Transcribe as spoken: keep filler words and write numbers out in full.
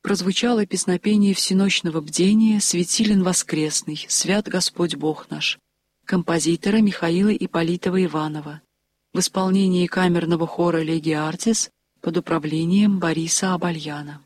прозвучало песнопение всеночного бдения «Светилен воскресный, свят Господь Бог наш» композитора Михаила Ипполитова Иванова в исполнении камерного хора «Леги Артис» под управлением Бориса Абальяна.